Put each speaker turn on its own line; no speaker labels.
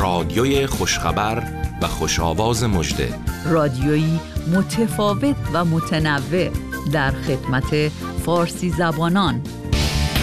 رادیوی خوشخبر و خوش‌آواز مژده،
رادیویی متفاوت و متنوع در خدمت فارسی زبانان